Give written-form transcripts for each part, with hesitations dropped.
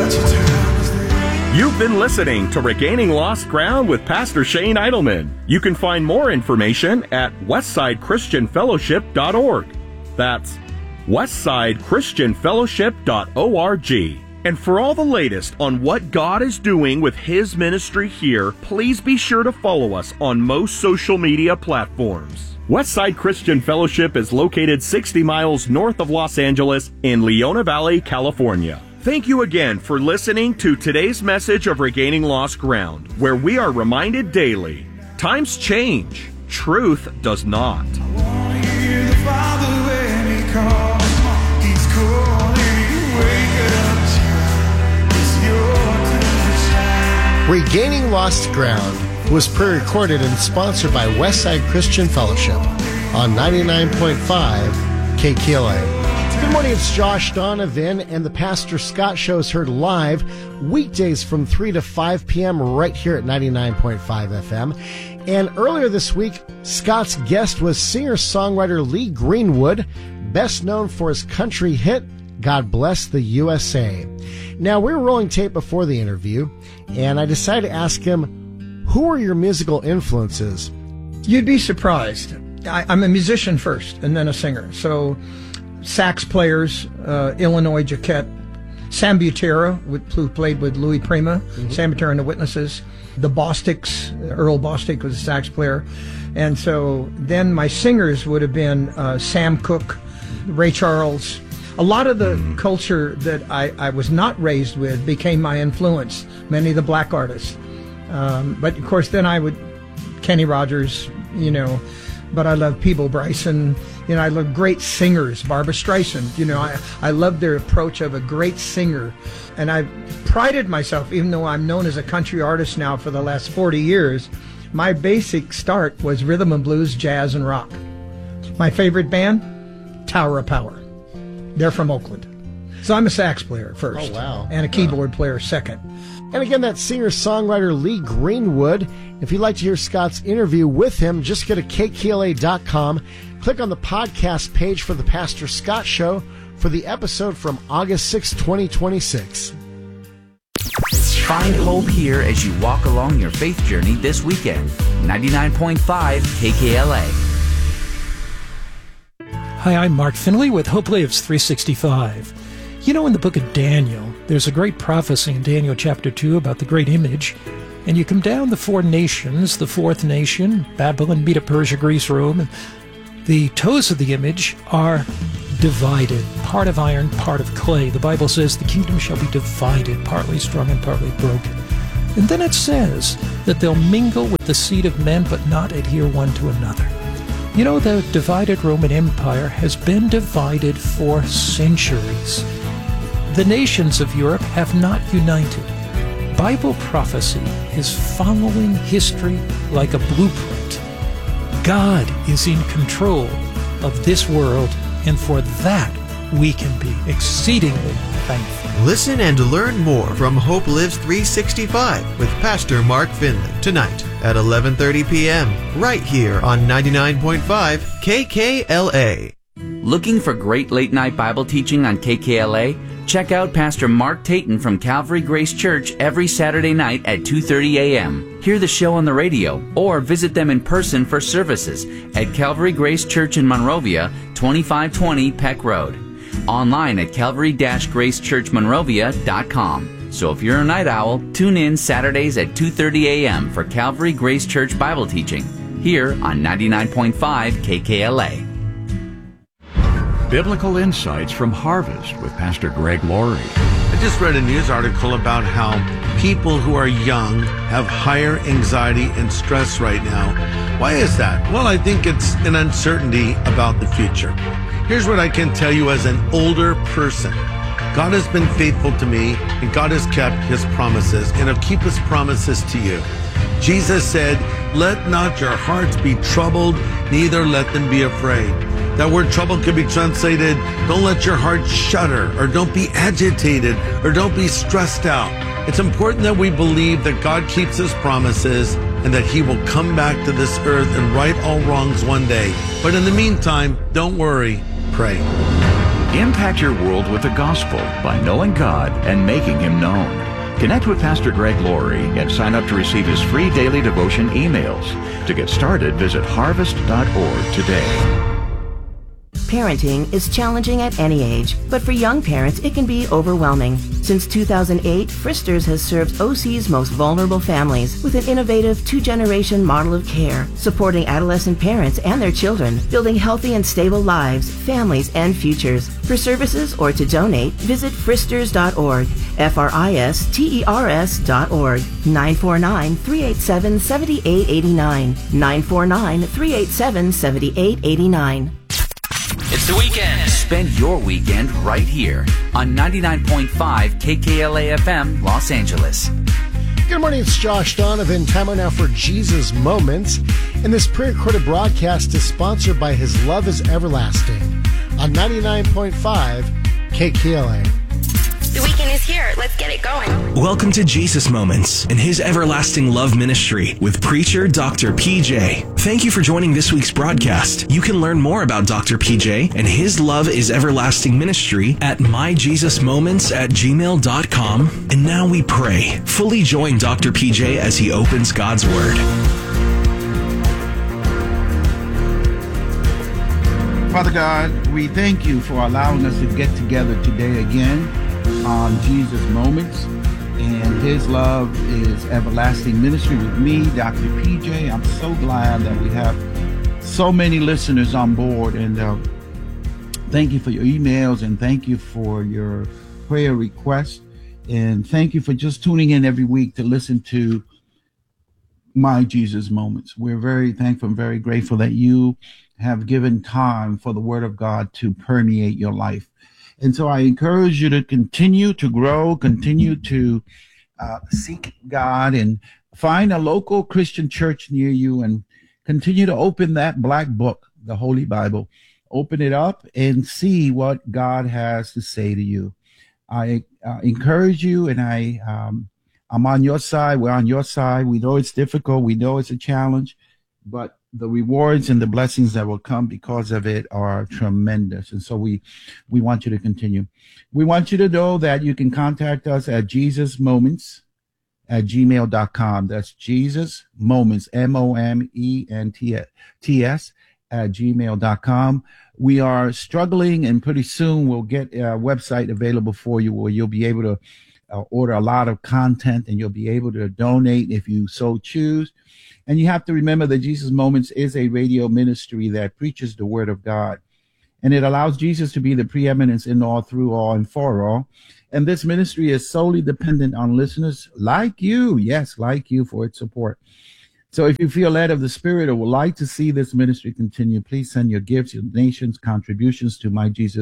You've been listening to Regaining Lost Ground with Pastor Shane Idleman. You can find more information at westsidechristianfellowship.org. That's westsidechristianfellowship.org. And for all the latest on what God is doing with His ministry here, please be sure to follow us on most social media platforms. Westside Christian Fellowship is located 60 miles north of Los Angeles in Leona Valley, California. Thank you again for listening to today's message of Regaining Lost Ground, where we are reminded daily, times change, truth does not. Regaining Lost Ground was pre-recorded and sponsored by Westside Christian Fellowship on 99.5 KKLA. Good morning, it's Josh Donovan, and the Pastor Scott Show is heard live weekdays from 3 to 5 p.m. right here at 99.5 FM. And earlier this week, Scott's guest was singer-songwriter Lee Greenwood, best known for his country hit, God Bless the USA. Now, we were rolling tape before the interview, and I decided to ask him, who are your musical influences? You'd be surprised. I'm a musician first, and then a singer. So sax players, Illinois Jacquet, Sam Butera, who played with Louis Prima, Sam Butera and the Witnesses, the Bostics, Earl Bostic was a sax player. And so then my singers would have been Sam Cooke, Ray Charles. A lot of the culture that I was not raised with became my influence, many of the black artists. But of course then Kenny Rogers, but I love Peeble Bryson. I love great singers, Barbra Streisand. I love their approach of a great singer. And I prided myself, even though I'm known as a country artist now for the last 40 years, my basic start was rhythm and blues, jazz, and rock. My favorite band, Tower of Power. They're from Oakland. So I'm a sax player first. Oh, wow. And a keyboard player second. And again, that's singer-songwriter Lee Greenwood. If you'd like to hear Scott's interview with him, just go to kkla.com, click on the podcast page for the Pastor Scott Show for the episode from August 6, 2026. Find hope here as you walk along your faith journey this weekend. 99.5 KKLA. Hi, I'm Mark Finley with Hope Lives 365. In the book of Daniel, there's a great prophecy in Daniel chapter 2 about the great image. And you come down the four nations, the fourth nation, Babylon, Medo, Persia, Greece, Rome, and the toes of the image are divided, part of iron, part of clay. The Bible says the kingdom shall be divided, partly strong and partly broken. And then it says that they'll mingle with the seed of men, but not adhere one to another. The divided Roman Empire has been divided for centuries. The nations of Europe have not united. Bible prophecy is following history like a blueprint. God is in control of this world, and for that we can be exceedingly thankful. Listen and learn more from Hope Lives 365 with Pastor Mark Finley tonight at 11:30 p.m. right here on 99.5 KKLA. Looking for great late-night Bible teaching on KKLA? Check out Pastor Mark Tayton from Calvary Grace Church every Saturday night at 2:30 a.m. Hear the show on the radio or visit them in person for services at Calvary Grace Church in Monrovia, 2520 Peck Road. Online at calvary-gracechurchmonrovia.com. So if you're a night owl, tune in Saturdays at 2:30 a.m. for Calvary Grace Church Bible teaching here on 99.5 KKLA. Biblical Insights from Harvest with Pastor Greg Laurie. I just read a news article about how people who are young have higher anxiety and stress right now. Why is that? Well, I think it's an uncertainty about the future. Here's what I can tell you as an older person. God has been faithful to me, and God has kept His promises, and He'll keep His promises to you. Jesus said, "Let not your hearts be troubled, neither let them be afraid." That word trouble could be translated, don't let your heart shudder, or don't be agitated, or don't be stressed out. It's important that we believe that God keeps His promises and that He will come back to this earth and right all wrongs one day. But in the meantime, don't worry, pray. Impact your world with the gospel by knowing God and making Him known. Connect with Pastor Greg Laurie and sign up to receive his free daily devotion emails. To get started, visit harvest.org today. Parenting is challenging at any age, but for young parents, it can be overwhelming. Since 2008, Fristers has served OC's most vulnerable families with an innovative 2-generation model of care, supporting adolescent parents and their children, building healthy and stable lives, families, and futures. For services or to donate, visit fristers.org, fristers.org, 949-387-7889, 949-387-7889. It's the weekend. Spend your weekend right here on 99.5 KKLA FM, Los Angeles. Good morning, it's Josh Donovan. Time now for Jesus Moments. And this pre-recorded broadcast is sponsored by His Love is Everlasting on 99.5 KKLA. The weekend is here. Let's get it going. Welcome to Jesus Moments and His Everlasting Love Ministry with preacher Dr. PJ. Thank you for joining this week's broadcast. You can learn more about Dr. PJ and His Love is Everlasting Ministry at myjesusmoments@gmail.com. And now we pray. Fully join Dr. PJ as he opens God's Word. Father God, we thank you for allowing us to get together today again on Jesus Moments, and His Love is Everlasting Ministry with me, Dr. PJ. I'm so glad that we have so many listeners on board, and thank you for your emails, and thank you for your prayer requests, and thank you for just tuning in every week to listen to My Jesus Moments. We're very thankful and very grateful that you have given time for the Word of God to permeate your life. And so I encourage you to continue to grow, continue to seek God, and find a local Christian church near you, and continue to open that black book, the Holy Bible. Open it up and see what God has to say to you. I encourage you, and I'm on your side. We're on your side. We know it's difficult. We know it's a challenge, but the rewards and the blessings that will come because of it are tremendous. And so we want you to continue. We want you to know that you can contact us at jesusmoments@gmail.com. That's Jesus Moments, MOMENTS @gmail.com. We are struggling, and pretty soon we'll get a website available for you where you'll be able to order a lot of content, and you'll be able to donate if you so choose. And you have to remember that Jesus Moments is a radio ministry that preaches the Word of God. And it allows Jesus to be the preeminence in all, through all, and for all. And this ministry is solely dependent on listeners like you, yes, like you, for its support. So if you feel led of the Spirit or would like to see this ministry continue, please send your gifts, your donations, contributions to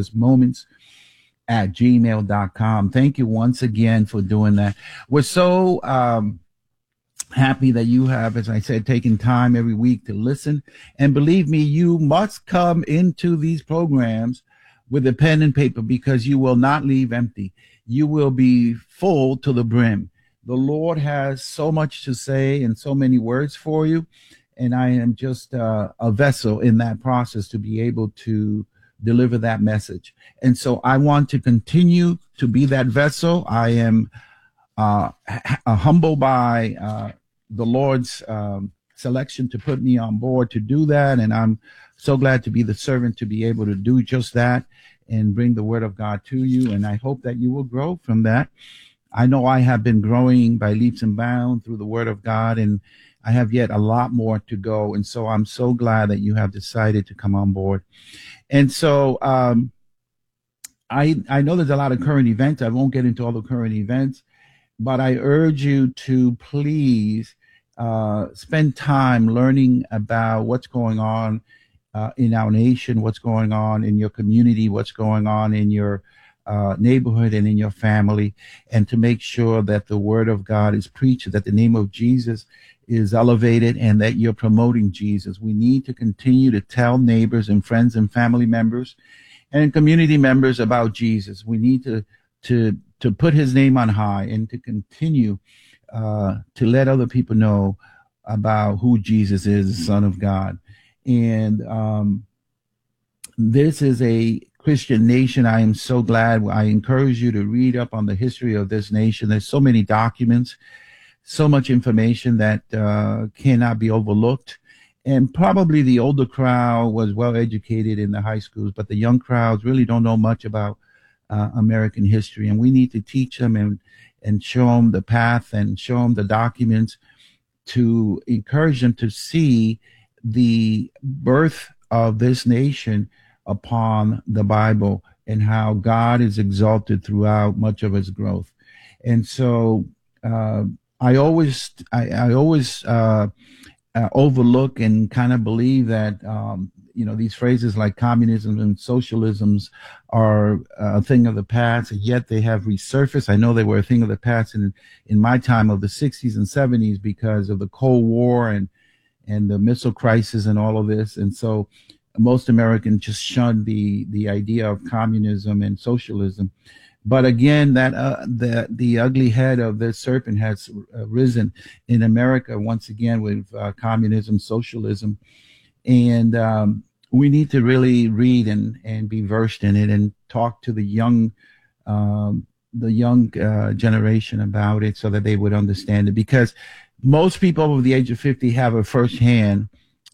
myjesusmoments@gmail.com. Thank you once again for doing that. We're so happy that you have, as I said, taken time every week to listen. And believe me, you must come into these programs with a pen and paper, because you will not leave empty. You will be full to the brim. The Lord has so much to say and so many words for you. And I am just a vessel in that process to be able to deliver that message. And so I want to continue to be that vessel. I am humbled by the Lord's selection to put me on board to do that. And I'm so glad to be the servant to be able to do just that and bring the Word of God to you. And I hope that you will grow from that. I know I have been growing by leaps and bounds through the Word of God, and I have yet a lot more to go. And so I'm so glad that you have decided to come on board. And so I know there's a lot of current events. I won't get into all the current events, but I urge you to please spend time learning about what's going on in our nation, what's going on in your community, what's going on in your neighborhood and in your family, and to make sure that the Word of God is preached, that the name of Jesus is elevated, and that you're promoting Jesus. We need to continue to tell neighbors and friends and family members and community members about Jesus. We need to put His name on high, and to continue to let other people know about who Jesus is, the Son of God. And this is a Christian nation. I am so glad. I encourage you to read up on the history of this nation. There's so many documents, so much information that cannot be overlooked. And probably the older crowd was well educated in the high schools, but the young crowds really don't know much about American history. And we need to teach them and show them the path and show them the documents to encourage them to see the birth of this nation upon the Bible and how God is exalted throughout much of its growth. And so I always overlook and kind of believe that these phrases like communism and socialisms are a thing of the past, and yet they have resurfaced. I know they were a thing of the past in my time of the 60s and 70s because of the Cold War and the missile crisis and all of this. And so most Americans just shunned the idea of communism and socialism. But again, that the ugly head of this serpent has risen in America once again with communism, socialism, and we need to really read and be versed in it and talk to the young generation about it so that they would understand it. Because most people over the age of 50 have a firsthand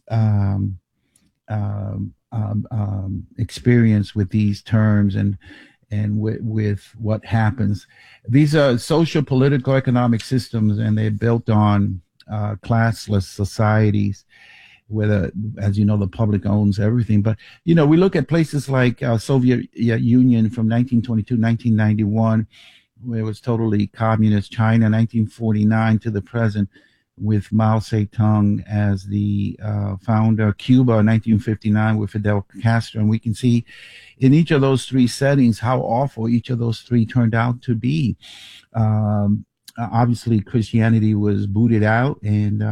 experience with these terms and with what happens. These are social, political, economic systems, and they're built on classless societies where, as you know, the public owns everything. But, we look at places like Soviet Union from 1922, 1991, where it was totally communist. China, 1949 to the present, with Mao Zedong as the founder. Cuba, 1959, with Fidel Castro. And we can see in each of those three settings how awful each of those three turned out to be. Obviously, Christianity was booted out, and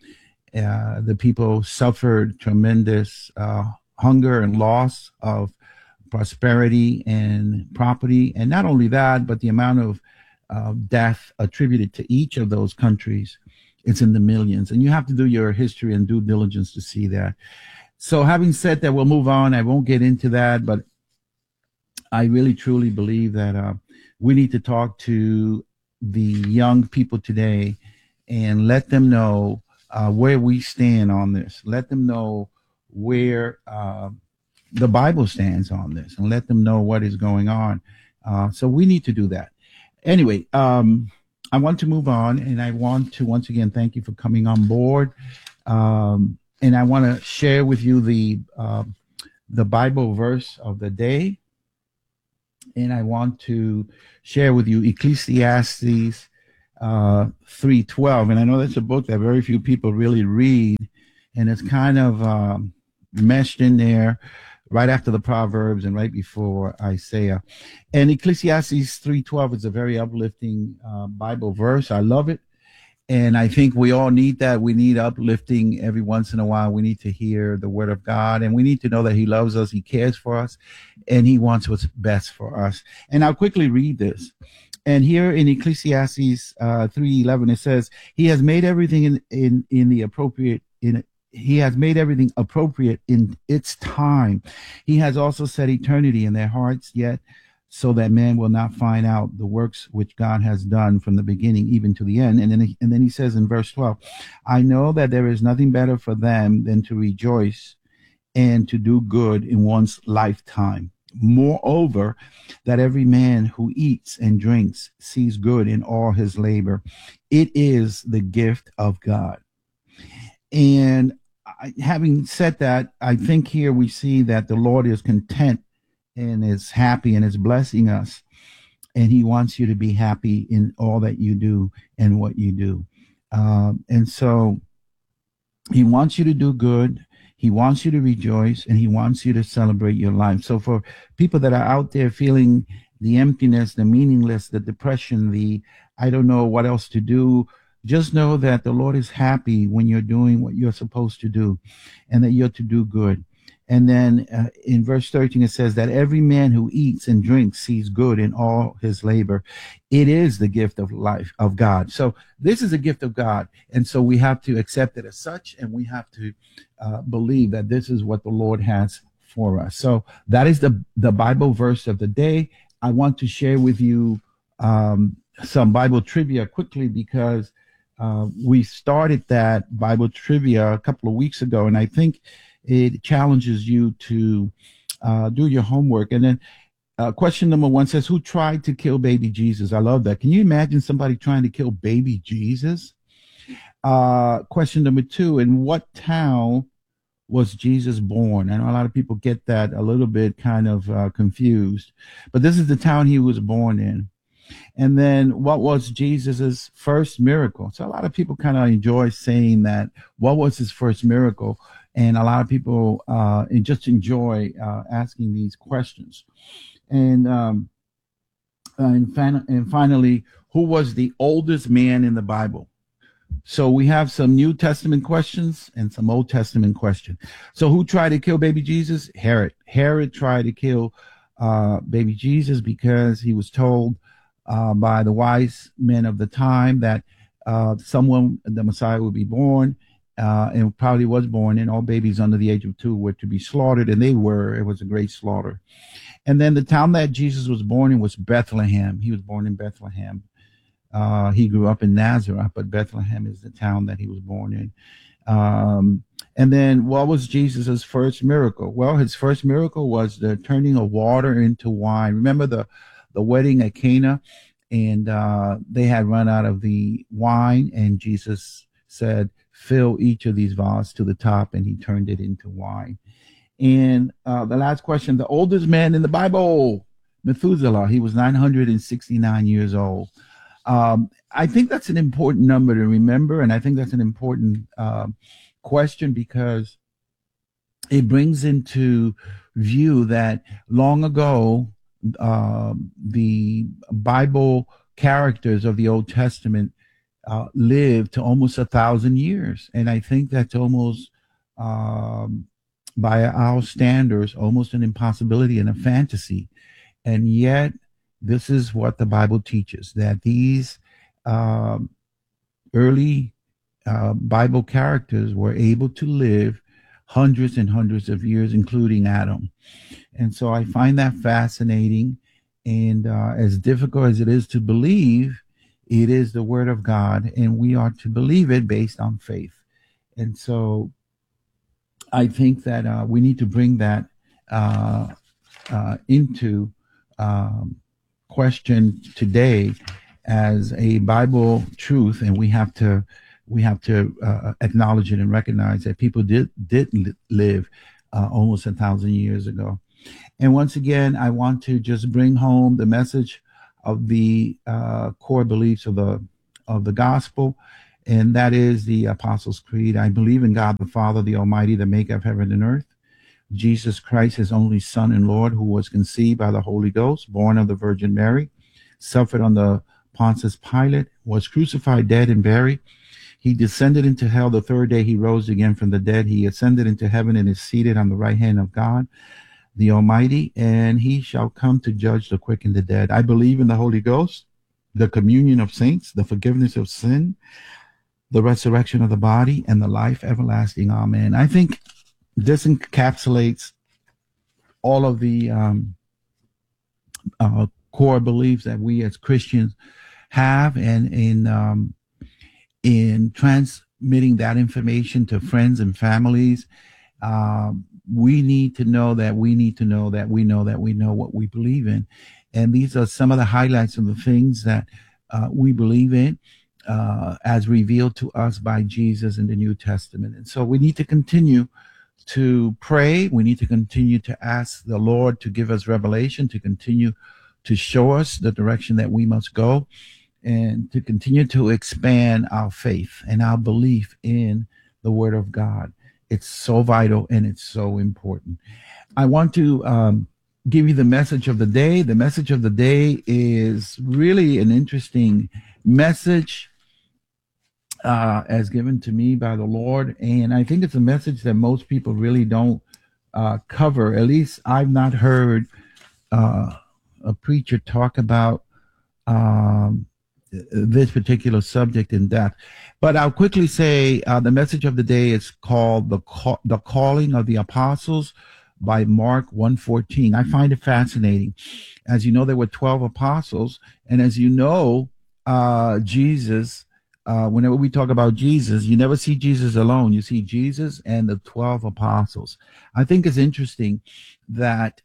the people suffered tremendous hunger and loss of prosperity and property. And not only that, but the amount of death attributed to each of those countries, it's in the millions. And you have to do your history and due diligence to see that. So having said that, we'll move on. I won't get into that, but I really truly believe that we need to talk to the young people today and let them know where we stand on this. Let them know where the Bible stands on this, and let them know what is going on. So we need to do that. Anyway, I want to move on, and I want to once again thank you for coming on board. And I want to share with you the Bible verse of the day. And I want to share with you Ecclesiastes 3:12. And I know that's a book that very few people really read, and it's kind of meshed in there right after the Proverbs and right before Isaiah. And Ecclesiastes 3:12 is a very uplifting Bible verse. I love it. And I think we all need that. We need uplifting every once in a while. We need to hear the word of God, and we need to know that he loves us, he cares for us, and he wants what's best for us. And I'll quickly read this. And here in Ecclesiastes 3:11, it says, he has made everything he has made everything appropriate in its time. He has also set eternity in their hearts, yet so that man will not find out the works which God has done from the beginning even to the end. And then he says in verse 12, I know that there is nothing better for them than to rejoice and to do good in one's lifetime. Moreover, that every man who eats and drinks sees good in all his labor. It is the gift of God. And having said that, I think here we see that the Lord is content and is happy and is blessing us. And he wants you to be happy in all that you do and what you do. And so he wants you to do good. He wants you to rejoice, and he wants you to celebrate your life. So for people that are out there feeling the emptiness, the meaningless, the depression, the I don't know what else to do, just know that the Lord is happy when you're doing what you're supposed to do, and that you're to do good. And then in verse 13, it says that every man who eats and drinks sees good in all his labor. It is the gift of life of God. So this is a gift of God. And so we have to accept it as such, and we have to believe that this is what the Lord has for us. So that is the Bible verse of the day. I want to share with you some Bible trivia quickly because we started that Bible trivia a couple of weeks ago, and I think it challenges you to do your homework. And then question number 1 says, who tried to kill baby Jesus? I love that. Can you imagine somebody trying to kill baby Jesus? Question number 2, in what town was Jesus born? I know a lot of people get that a little bit kind of confused, but this is the town he was born in. And then what was Jesus's first miracle? So a lot of people kind of enjoy saying that. What was his first miracle? And a lot of people just enjoy asking these questions. And finally, who was the oldest man in the Bible? So we have some New Testament questions and some Old Testament questions. So who tried to kill baby Jesus? Herod. Herod tried to kill baby Jesus because he was told by the wise men of the time that the Messiah would be born, and probably was born, and all babies under the age of 2 were to be slaughtered, and they were. It was a great slaughter. And then the town that Jesus was born in was Bethlehem. He was born in Bethlehem. He grew up in Nazareth, but Bethlehem is the town that he was born in. And then what was Jesus's first miracle? Well, his first miracle was the turning of water into wine. Remember the wedding at Cana, and they had run out of the wine, and Jesus said, fill each of these vials to the top, and he turned it into wine. And the last question, the oldest man in the Bible, Methuselah, he was 969 years old. I think that's an important number to remember, and I think that's an important question because it brings into view that long ago, the Bible characters of the Old Testament lived to almost 1,000 years. And I think that's almost, by our standards, almost an impossibility and a fantasy. And yet, this is what the Bible teaches, that these early Bible characters were able to live hundreds and hundreds of years, including Adam. And so I find that fascinating. And as difficult as it is to believe, it is the Word of God, and we are to believe it based on faith. And so I think that we need to bring that into question today as a Bible truth, and we have to acknowledge it and recognize that people did live almost 1,000 years ago. And once again, I want to just bring home the message of the core beliefs of the gospel, and that is the Apostles' Creed. I believe in God the Father, the Almighty, the maker of heaven and earth, Jesus Christ, his only Son and Lord, who was conceived by the Holy Ghost, born of the Virgin Mary, suffered under Pontius Pilate, was crucified, dead, and buried. He descended into hell. The third day he rose again from the dead. He ascended into heaven and is seated on the right hand of God, the Almighty, and he shall come to judge the quick and the dead. I believe in the Holy Ghost, the communion of saints, the forgiveness of sin, the resurrection of the body, and the life everlasting. Amen. I think this encapsulates all of the core beliefs that we as Christians have, and in transmitting that information to friends and families, we need to know that we know what we believe in. And these are some of the highlights of the things that we believe in as revealed to us by Jesus in the New Testament. And so we need to continue to pray. We need to continue to ask the Lord to give us revelation, to continue to show us the direction that we must go, and to continue to expand our faith and our belief in the Word of God. It's so vital and it's so important. I want to give you the message of the day. The message of the day is really an interesting message as given to me by the Lord. And I think it's a message that most people really don't cover. At least I've not heard a preacher talk about this particular subject in depth. But I'll quickly say the message of the day is called the calling of the apostles. by Mark 1:14. I find it fascinating. As you know, there were 12 apostles. And as you know, Jesus, whenever we talk about Jesus, you never see Jesus alone. You see Jesus and the 12 apostles. I think it's interesting that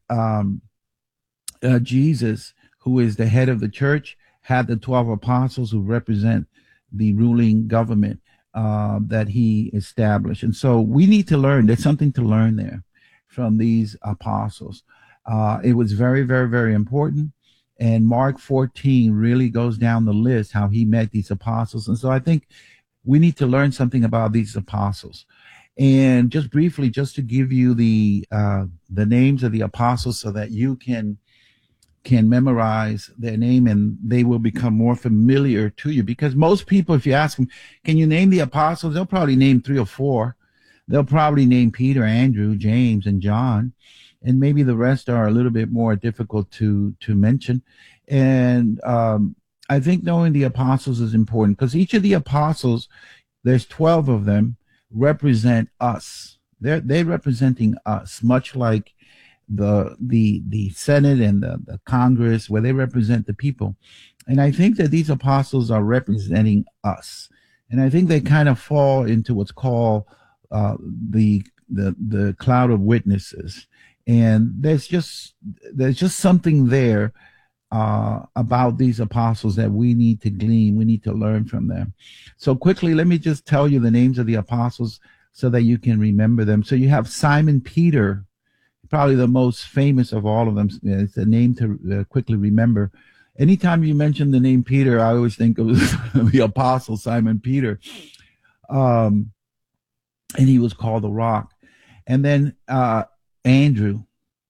Jesus, who is the head of the church, had the 12 apostles who represent the ruling government that he established. And so we need to learn. There's something to learn there from these apostles. It was very, very, very important. And Mark 14 really goes down the list how he met these apostles. And so I think we need to learn something about these apostles. And just briefly, just to give you the names of the apostles so that you can memorize their name and they will become more familiar to you. Because most people, if you ask them, can you name the apostles? They'll probably name 3 or 4. They'll probably name Peter, Andrew, James, and John. And maybe the rest are a little bit more difficult to mention. And I think knowing the apostles is important because each of the apostles, there's 12 of them, represent us. They're representing us, much like the Senate and the Congress, where they represent the people. And I think that these apostles are representing us. And I think they kind of fall into what's called the cloud of witnesses. And there's just something there about these apostles that we need to glean. We need to learn from them. So quickly, let me just tell you the names of the apostles so that you can remember them. So you have Simon Peter, probably the most famous of all of them. It's a name to quickly remember. Anytime you mention the name Peter, I always think of the apostle Simon Peter. And he was called the Rock. And then Andrew,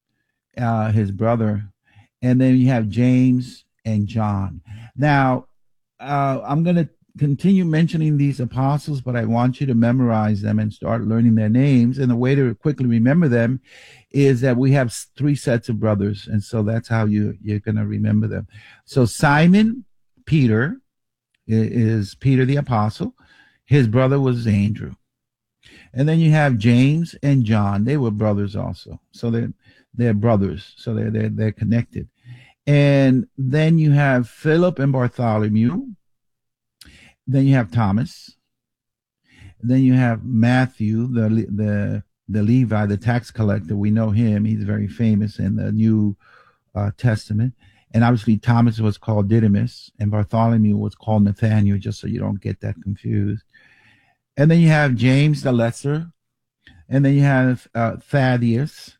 his brother, and then you have James and John. Now, I'm going to continue mentioning these apostles, but I want you to memorize them and start learning their names. And the way to quickly remember them is that we have 3 sets of brothers, and so that's how you're going to remember them. So Simon Peter is Peter the apostle. His brother was Andrew. And then you have James and John. They were brothers also. So they're brothers. So they're connected. And then you have Philip and Bartholomew. Then you have Thomas. Then you have Matthew, the Levi, the tax collector. We know him. He's very famous in the New Testament. And obviously Thomas was called Didymus and Bartholomew was called Nathaniel, just so you don't get that confused. And then you have James the Lesser. And then you have Thaddeus,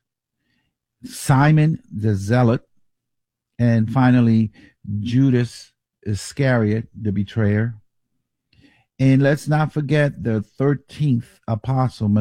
Simon the Zealot, and finally Judas Iscariot, the betrayer. And let's not forget the 13th apostle,